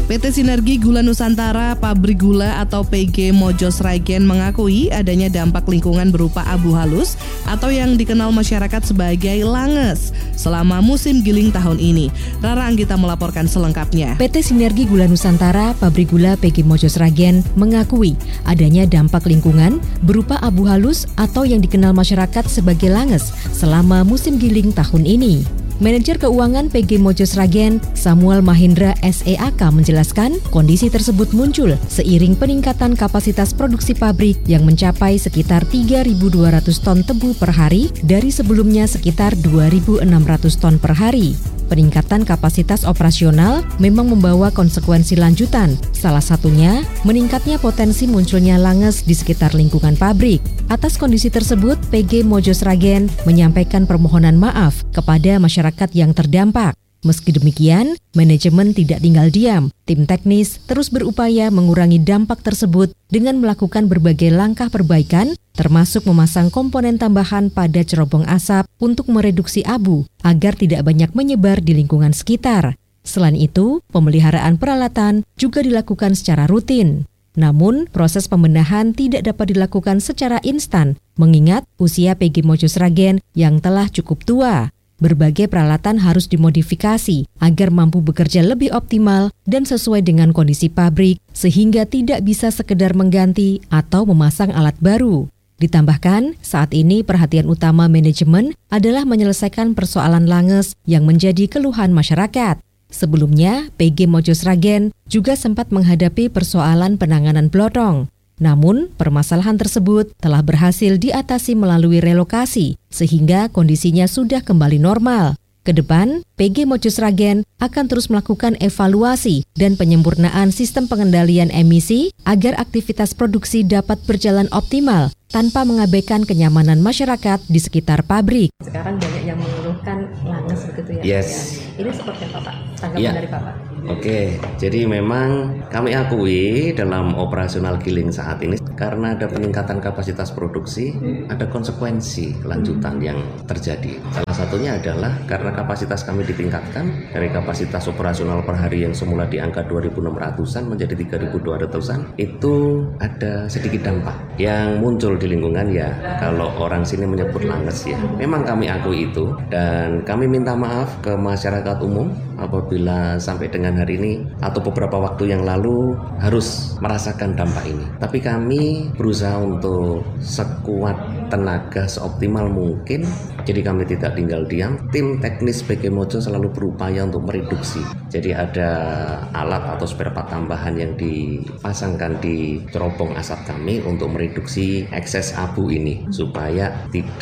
PT Sinergi Gula Nusantara Pabrik Gula atau PG Mojo Sragen mengakui adanya dampak lingkungan berupa abu halus atau yang dikenal masyarakat sebagai langes selama musim giling tahun ini. Rara Anggita melaporkan selengkapnya. PT Sinergi Gula Nusantara Pabrik Gula PG Mojo Sragen mengakui adanya dampak lingkungan berupa abu halus atau yang dikenal masyarakat sebagai langes selama musim giling tahun ini. Manajer Keuangan PG Mojo Sragen, Samuel Mahindra SEAK menjelaskan kondisi tersebut muncul seiring peningkatan kapasitas produksi pabrik yang mencapai sekitar 3.200 ton tebu per hari dari sebelumnya sekitar 2.600 ton per hari. Peningkatan kapasitas operasional memang membawa konsekuensi lanjutan, salah satunya meningkatnya potensi munculnya langes di sekitar lingkungan pabrik. Atas kondisi tersebut, PG Mojo Sragen menyampaikan permohonan maaf kepada masyarakat yang terdampak. Meski demikian, manajemen tidak tinggal diam. Tim teknis terus berupaya mengurangi dampak tersebut dengan melakukan berbagai langkah perbaikan, termasuk memasang komponen tambahan pada cerobong asap untuk mereduksi abu agar tidak banyak menyebar di lingkungan sekitar. Selain itu, pemeliharaan peralatan juga dilakukan secara rutin. Namun, proses pembenahan tidak dapat dilakukan secara instan, mengingat usia PG Mojo Sragen yang telah cukup tua. Berbagai peralatan harus dimodifikasi agar mampu bekerja lebih optimal dan sesuai dengan kondisi pabrik sehingga tidak bisa sekedar mengganti atau memasang alat baru. Ditambahkan, saat ini perhatian utama manajemen adalah menyelesaikan persoalan langes yang menjadi keluhan masyarakat. Sebelumnya, PG Mojo Sragen juga sempat menghadapi persoalan penanganan blotong. Namun, permasalahan tersebut telah berhasil diatasi melalui relokasi, sehingga kondisinya sudah kembali normal. Kedepan, PG Mojo Sragen akan terus melakukan evaluasi dan penyempurnaan sistem pengendalian emisi agar aktivitas produksi dapat berjalan optimal tanpa mengabaikan kenyamanan masyarakat di sekitar pabrik. Sekarang banyak yang mengeluhkan langes begitu ya? Yes. Ya. Ini seperti apa Pak? Tanggapan dari Bapak? Oke, jadi memang kami akui dalam operasional giling saat ini karena ada peningkatan kapasitas produksi, ada konsekuensi kelanjutan yang terjadi. Salah satunya adalah karena kapasitas kami ditingkatkan dari kapasitas operasional per hari yang semula di angka 2.600-an menjadi 3.200-an, itu ada sedikit dampak yang muncul di lingkungan ya, kalau orang sini menyebut langes ya. Memang kami akui itu dan kami minta maaf ke masyarakat umum apabila sampai dengan hari ini atau beberapa waktu yang lalu harus merasakan dampak ini. Tapi kami berusaha untuk sekuat tenaga seoptimal mungkin. Jadi kami tidak tinggal diam. Tim teknis PG Mojo selalu berupaya untuk mereduksi. Jadi ada alat atau spare part tambahan yang dipasangkan di cerobong asap kami untuk mereduksi ekses abu ini supaya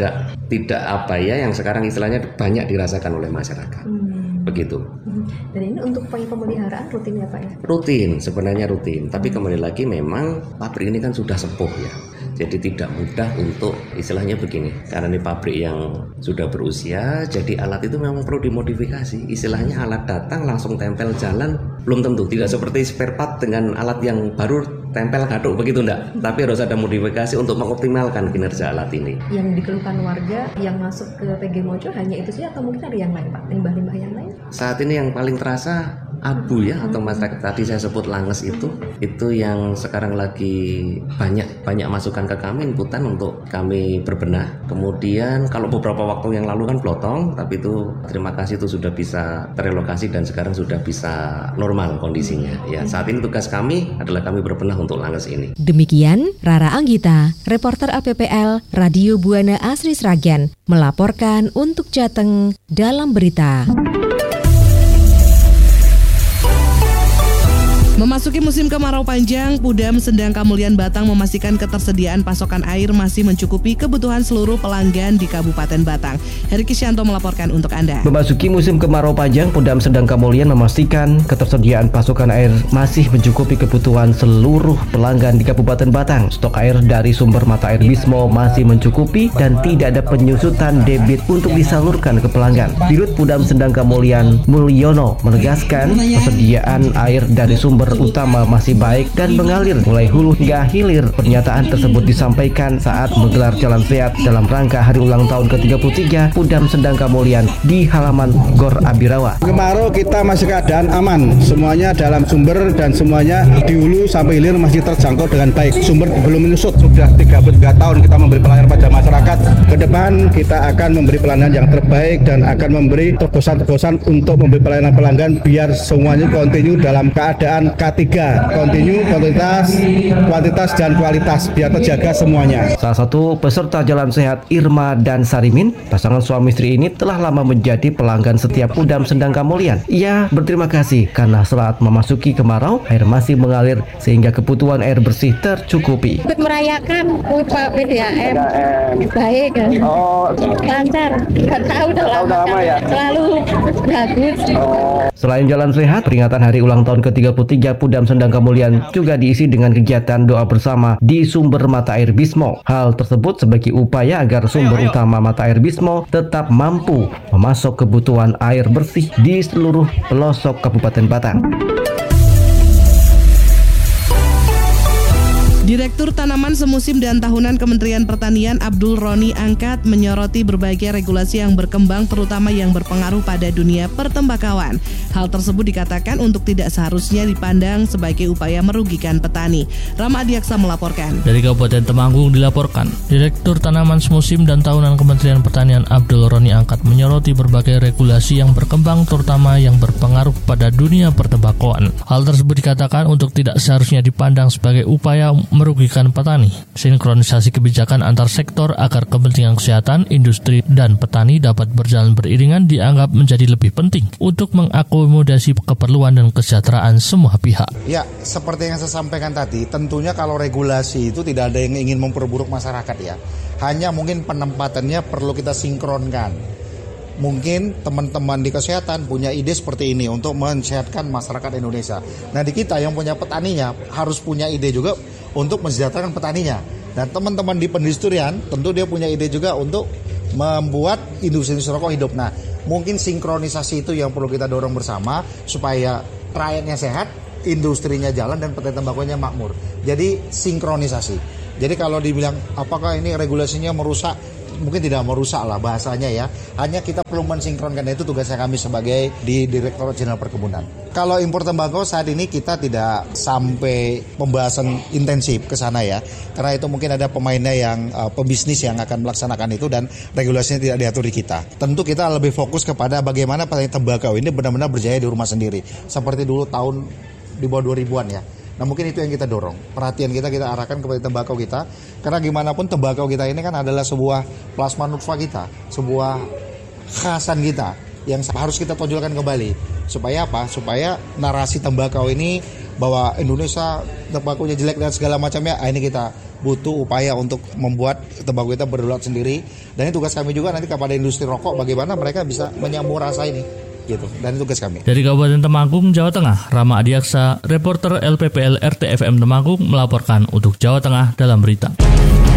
tidak apa ya yang sekarang istilahnya banyak dirasakan oleh masyarakat. Begitu. Dan ini untuk pemeliharaan rutin ya Pak ya? Rutin, sebenarnya rutin. Tapi kembali lagi memang pabrik ini kan sudah sepuh ya. Jadi tidak mudah untuk istilahnya begini. Karena ini pabrik yang sudah berusia, jadi alat itu memang perlu dimodifikasi. Istilahnya alat datang langsung tempel jalan, belum tentu. Tidak seperti spare part dengan alat yang baru tempel kaduk begitu enggak. Tapi harus ada modifikasi untuk mengoptimalkan kinerja alat ini. Yang dikeluhkan warga yang masuk ke PG Mojo hanya itu saja atau mungkin ada yang lain Pak? Limbah-limbah yang lain? Saat ini yang paling terasa abu ya atau masyarakat tadi saya sebut langes itu yang sekarang lagi banyak masukan ke kami inputan untuk kami berbenah. Kemudian kalau beberapa waktu yang lalu kan blotong, tapi itu terima kasih itu sudah bisa terelokasi dan sekarang sudah bisa normal kondisinya. Ya, saat ini tugas kami adalah kami berbenah untuk langes ini. Demikian Rara Anggita, reporter APPL Radio Buana Asri Sragen melaporkan untuk Jateng dalam berita. Memasuki musim kemarau panjang, Pudam Sendang Kamulian Batang memastikan ketersediaan pasokan air masih mencukupi kebutuhan seluruh pelanggan di Kabupaten Batang. Heri Kisyanto melaporkan untuk Anda. Memasuki musim kemarau panjang, Pudam Sendang Kamulian memastikan ketersediaan pasokan air masih mencukupi kebutuhan seluruh pelanggan di Kabupaten Batang. Stok air dari sumber mata air Bismo masih mencukupi dan tidak ada penyusutan debit untuk disalurkan ke pelanggan. Dirut Pudam Sendang Kamulian Mulyono menegaskan persediaan air dari sumber sumber utama masih baik dan mengalir mulai hulu hingga hilir. Pernyataan tersebut disampaikan saat menggelar jalan sehat dalam rangka hari ulang tahun ke-33 Pudam Sendang Kamulyan di halaman Gor Abirawa. Kemarau kita masih keadaan aman, semuanya dalam sumber dan semuanya di hulu sampai hilir masih terjangkau dengan baik. Sumber belum menyusut, sudah 33 tahun kita memberi pelayanan pada masyarakat. Ke depan kita akan memberi pelayanan yang terbaik dan akan memberi terobosan-terobosan untuk memberi pelayanan pelanggan biar semuanya kontinu dalam keadaan K3, kontinu kuantitas dan kualitas biar terjaga semuanya. Salah satu peserta jalan sehat Irma dan Sarimin, pasangan suami istri ini telah lama menjadi pelanggan setiap Pudam Sendang Kamulyan. Ia berterima kasih karena saat memasuki kemarau, air masih mengalir sehingga kebutuhan air bersih tercukupi. Ikut merayakan Pak PDAM baik kan? Lancar, nggak tahu udah lama ya? Selalu bagus. Selain jalan sehat, peringatan hari ulang tahun ke-33 Pudam Sendang Kamulyan juga diisi dengan kegiatan doa bersama di sumber mata air Bismo. Hal tersebut sebagai upaya agar sumber utama mata air Bismo tetap mampu memasok kebutuhan air bersih di seluruh pelosok Kabupaten Batang. Direktur Tanaman Semusim dan Tahunan Kementerian Pertanian Abdul Roni Angkat menyoroti berbagai regulasi yang berkembang terutama yang berpengaruh pada dunia pertembakauan. Hal tersebut dikatakan untuk tidak seharusnya dipandang sebagai upaya merugikan petani. Rama Adiaksa melaporkan. Dari Kabupaten Temanggung dilaporkan, Direktur Tanaman Semusim dan Tahunan Kementerian Pertanian Abdul Roni Angkat menyoroti berbagai regulasi yang berkembang terutama yang berpengaruh pada dunia pertembakauan. Hal tersebut dikatakan untuk tidak seharusnya dipandang sebagai upaya merugikan petani. Sinkronisasi kebijakan antar sektor agar kepentingan kesehatan, industri, dan petani dapat berjalan beriringan dianggap menjadi lebih penting untuk mengakomodasi keperluan dan kesejahteraan semua pihak. Ya, seperti yang saya sampaikan tadi, tentunya kalau regulasi itu tidak ada yang ingin memperburuk masyarakat ya. Hanya mungkin penempatannya perlu kita sinkronkan. Mungkin teman-teman di kesehatan punya ide seperti ini untuk mensehatkan masyarakat Indonesia. Nah, di kita yang punya petaninya harus punya ide juga untuk mensejahterakan petaninya. Dan teman-teman di perindustrian tentu dia punya ide juga untuk membuat industri rokok hidup. Nah, mungkin sinkronisasi itu yang perlu kita dorong bersama supaya rakyatnya sehat, industrinya jalan, dan petani tembakunya makmur. Jadi sinkronisasi. Jadi kalau dibilang apakah ini regulasinya merusak, mungkin tidak merusak lah bahasanya ya. Hanya kita perlu mensinkronkan, itu tugasnya kami sebagai di Direktorat Jenderal Perkebunan. Kalau impor tembakau saat ini kita tidak sampai pembahasan intensif ke sana ya. Karena itu mungkin ada pemainnya yang pebisnis yang akan melaksanakan itu dan regulasinya tidak diatur di kita. Tentu kita lebih fokus kepada bagaimana petani tembakau ini benar-benar berjaya di rumah sendiri. Seperti dulu tahun di bawah 2000-an ya. Nah, mungkin itu yang kita dorong. Perhatian kita arahkan kepada tembakau kita. Karena gimana pun tembakau kita ini kan adalah sebuah plasma nutfah kita, sebuah khasan kita yang harus kita tonjolkan kembali. Supaya apa? Supaya narasi tembakau ini bahwa Indonesia tembakaunya jelek dan segala macamnya, ini kita butuh upaya untuk membuat tembakau kita berdaulat sendiri. Dan ini tugas kami juga nanti kepada industri rokok, bagaimana mereka bisa menyambung rasa ini. Gitu. Dan itu tugas kami. Dari Kabupaten Temanggung, Jawa Tengah, Rama Adiaksa, reporter LPPL RTFM Temanggung melaporkan untuk Jawa Tengah dalam berita.